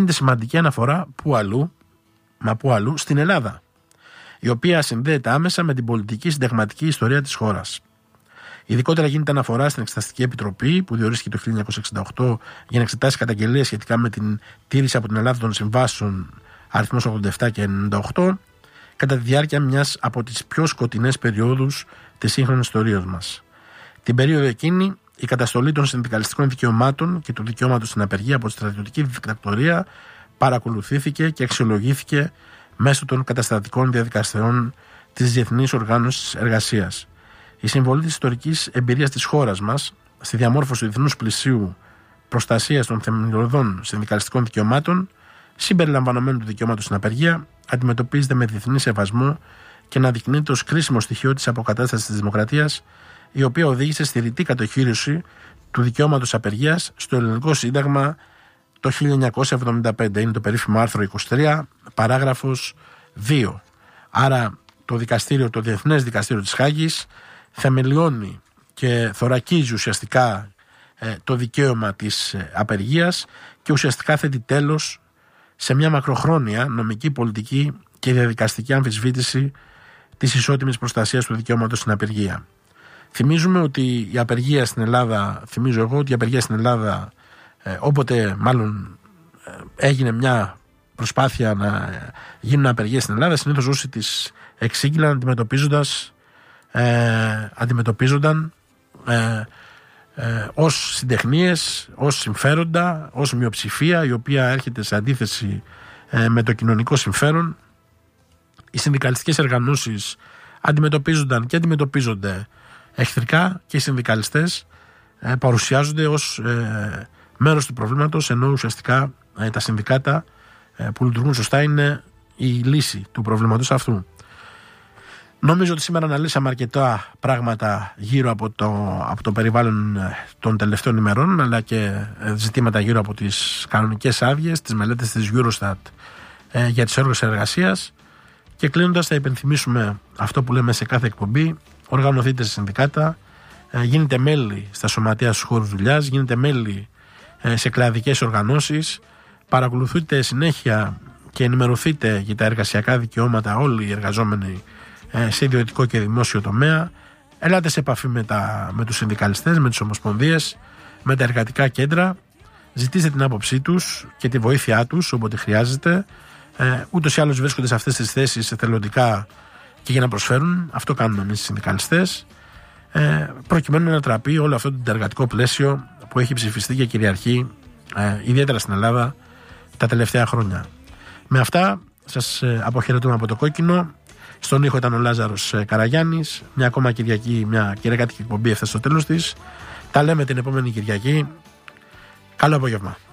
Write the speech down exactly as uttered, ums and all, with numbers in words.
γίνεται σημαντική αναφορά που αλλού, μα που αλλού, στην Ελλάδα, η οποία συνδέεται άμεσα με την πολιτική συνταγματική ιστορία της χώρας. Ειδικότερα γίνεται αναφορά στην Εξεταστική Επιτροπή που διορίστηκε το χίλια εννιακόσια εξήντα οκτώ για να εξετάσει καταγγελίες σχετικά με την τήρηση από την Ελλάδα των συμβάσεων αριθμός ογδόντα επτά και ενενήντα οκτώ κατά τη διάρκεια μιας από τις πιο σκοτεινές περιόδους της σύγχρονης ιστορίας μας. Την περίοδο εκείνη, η καταστολή των συνδικαλιστικών δικαιωμάτων και του δικαιώματος στην απεργία από τη στρατιωτική δικτατορία παρακολουθήθηκε και αξιολογήθηκε μέσω των καταστατικών διαδικασιών της Διεθνής Οργάνωσης Εργασίας. Η συμβολή της ιστορικής εμπειρίας της χώρας μας στη διαμόρφωση του διεθνούς πλαισίου προστασίας των θεμελιωδών συνδικαλιστικών δικαιωμάτων, συμπεριλαμβανομένου του δικαιώματος στην απεργία, αντιμετωπίζεται με διεθνή σεβασμό και αναδεικνύεται ως κρίσιμο στοιχείο της αποκατάστασης της δημοκρατίας, η οποία οδήγησε στη ρητή κατοχήρωση του δικαιώματος απεργίας στο Ελληνικό Σύνταγμα το χίλια εννιακόσια εβδομήντα πέντε. Είναι το περίφημο άρθρο είκοσι τρία, παράγραφος δύο. Άρα το δικαστήριο, το Διεθνές Δικαστήριο της Χάγης θεμελιώνει και θωρακίζει ουσιαστικά ε, το δικαίωμα της ε, απεργίας και ουσιαστικά θέτει τέλος σε μια μακροχρόνια νομική, πολιτική και διαδικαστική αμφισβήτηση της ισότιμης προστασίας του δικαιώματος στην απεργία. Θυμίζουμε ότι η απεργία στην Ελλάδα, θυμίζω εγώ ότι η απεργία στην Ελλάδα ε, όποτε μάλλον ε, έγινε μια προσπάθεια να γίνουν απεργίες στην Ελλάδα, συνήθως όσοι τις εξήγηλαν αντιμετωπίζοντας ε, αντιμετωπίζονταν ε, ε, ως συντεχνίες, ως συμφέροντα, ως μειοψηφία η οποία έρχεται σε αντίθεση ε, με το κοινωνικό συμφέρον. Οι συνδικαλιστικές οργανώσεις αντιμετωπίζονταν και αντιμετωπίζονται εχθρικά και οι συνδικαλιστές ε, παρουσιάζονται ως ε, μέρος του προβλήματος, ενώ ουσιαστικά ε, τα συνδικάτα ε, που λειτουργούν σωστά είναι η λύση του προβλήματος αυτού. Νομίζω ότι σήμερα αναλύσαμε αρκετά πράγματα γύρω από το, από το περιβάλλον των τελευταίων ημερών, αλλά και ζητήματα γύρω από τις κανονικές άδειες, τις μελέτες της Eurostat ε, για τις όρους εργασίας. Και κλείνοντας, θα υπενθυμίσουμε αυτό που λέμε σε κάθε εκπομπή: οργανωθείτε σε συνδικάτα, ε, γίνετε μέλη στα σωματεία στους χώρους δουλειάς, γίνετε μέλη ε, σε κλαδικές οργανώσεις, παρακολουθείτε συνέχεια και ενημερωθείτε για τα εργασιακά δικαιώματα όλοι οι εργαζόμενοι σε ιδιωτικό και δημόσιο τομέα. Ελάτε σε επαφή με, τα, με τους συνδικαλιστές, με τις ομοσπονδίες, με τα εργατικά κέντρα. Ζητήστε την άποψή τους και τη βοήθειά τους όποτε χρειάζεται. Ε, ούτως ή άλλως βρίσκονται σε αυτές τις θέσεις εθελοντικά και για να προσφέρουν. Αυτό κάνουμε εμείς οι συνδικαλιστές, ε, προκειμένου να ανατραπεί όλο αυτό το εργατικό πλαίσιο που έχει ψηφιστεί και κυριαρχεί ε, ιδιαίτερα στην Ελλάδα τα τελευταία χρόνια. Με αυτά σας ε, αποχαιρετούμε από το κόκκινο. Στον ήχο ήταν ο Λάζαρος Καραγιάννης. Μια ακόμα Κυριακή, μια κυριακάτικη εκπομπή έφτασε στο τέλος της. Τα λέμε την επόμενη Κυριακή. Καλό απόγευμα.